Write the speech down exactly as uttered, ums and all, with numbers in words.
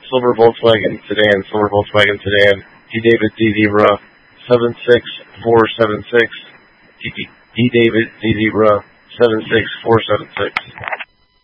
Silver Volkswagen sedan, Silver Volkswagen sedan, D David D Zebra seven six four seven six, D David D Zebra seven six four seven six.